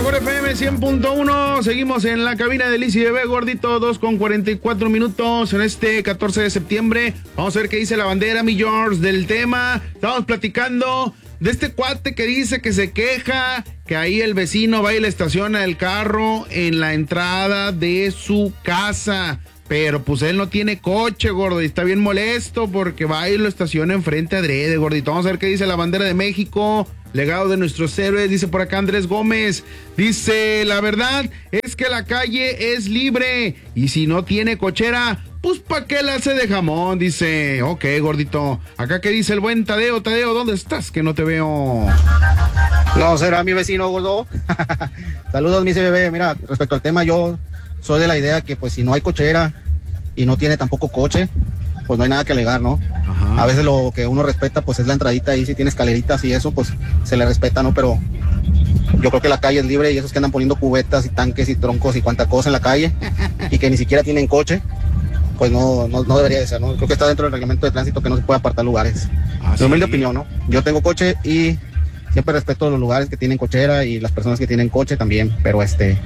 mejor FM 100.1. Seguimos en la cabina de Liz y Bebé, gordito, 2:44 en este 14 de septiembre. Vamos a ver qué dice la bandera, mi George, del tema. Estamos platicando de este cuate que dice que se queja que ahí el vecino va y le estaciona el carro en la entrada de su casa. Pero pues él no tiene coche, gordo, y está bien molesto porque va y lo estaciona enfrente adrede, gordito. Vamos a ver qué dice la bandera de México, legado de nuestros héroes. Dice por acá Andrés Gómez, dice, la verdad es que la calle es libre y si no tiene cochera, pues ¿pa' qué la hace de jamón? Dice, ok, gordito. Acá que dice el buen Tadeo, ¿dónde estás? Que no te veo. No, será mi vecino, gordo. Saludos, mi bebé. Mira, respecto al tema, yo soy de la idea que pues si no hay cochera y no tiene tampoco coche, pues no hay nada que alegar, ¿no? Ajá. A veces lo que uno respeta pues es la entradita ahí, si tiene escaleritas y eso, pues se le respeta, ¿no? Pero yo creo que la calle es libre y esos que andan poniendo cubetas y tanques y troncos y cuanta cosa en la calle y que ni siquiera tienen coche, pues no debería de ser, ¿no? Creo que está dentro del reglamento de tránsito que no se puede apartar lugares. Mi humilde opinión, ¿no? Yo tengo coche y siempre respeto los lugares que tienen cochera y las personas que tienen coche también, pero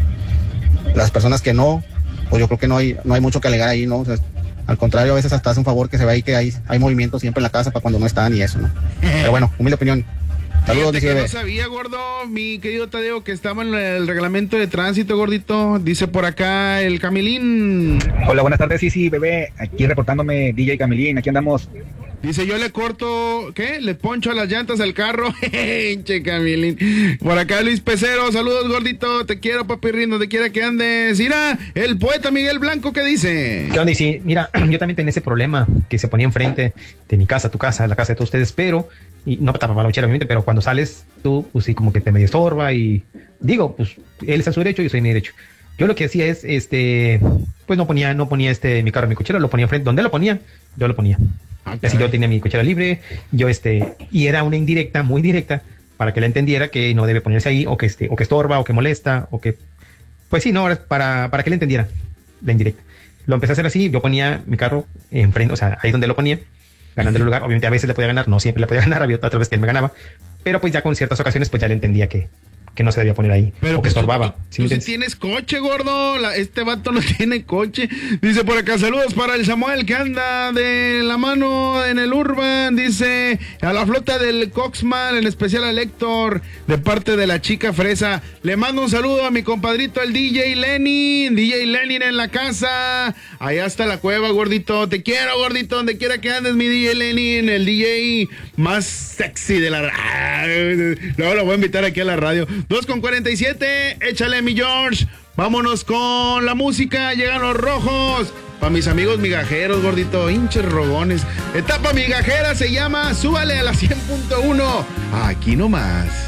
las personas que no, pues yo creo que no hay mucho que alegar ahí, ¿no? O sea, al contrario, a veces hasta hace un favor que se ve ahí que hay movimiento siempre en la casa para cuando no están y eso, ¿no? Pero bueno, humilde opinión. Saludos, que no sabía, gordo, mi querido Tadeo, que estaba en el reglamento de tránsito, gordito. Dice por acá el Camilín. Hola, buenas tardes, sí, bebé. Aquí reportándome DJ Camilín, aquí andamos. Dice, yo le corto, ¿qué? Le poncho las llantas al carro. Che, Camilín. Por acá Luis Pecero, saludos, gordito. Te quiero, papirrín, donde quiera que andes. Mira, el poeta Miguel Blanco, ¿qué dice? ¿Qué onda? Y sí, mira, yo también tenía ese problema que se ponía enfrente de mi casa, tu casa, la casa de todos ustedes, pero, y no para la cochera, obviamente, pero cuando sales tú, pues sí, como que te medio estorba y digo, pues él está a su derecho y yo soy en mi derecho. Yo lo que hacía es, pues no ponía mi carro en mi cochera, lo ponía enfrente, donde lo ponía, yo lo ponía. Así yo tenía mi cochera libre, y era una indirecta, muy directa, para que él entendiera que no debe ponerse ahí, o que estorba, o que molesta, o que, pues sí, no, para que él entendiera la indirecta. Lo empecé a hacer así, yo ponía mi carro enfrente, o sea, ahí donde lo ponía, ganando el lugar. Obviamente a veces le podía ganar, no siempre le podía ganar, había otra vez que él me ganaba, pero pues ya con ciertas ocasiones, pues ya le entendía que no se debía poner ahí, pero o que estorbaba. Tú sí tienes coche, gordo. Este vato no tiene coche. Dice por acá, saludos para el Samuel que anda de la mano en el Urban. Dice, a la flota del Coxman, en especial a Héctor, de parte de la chica fresa. Le mando un saludo a mi compadrito, el DJ Lenin en la casa. Allá está la cueva, gordito. Te quiero, gordito, donde quiera que andes, mi DJ Lenin, el DJ más sexy de la radio. Luego lo voy a invitar aquí a la radio. 2:47, échale, mi George. Vámonos con la música, llegan los rojos. Para mis amigos migajeros, gordito, hinches rogones. Etapa migajera se llama Súbale a la 100.1. Aquí nomás.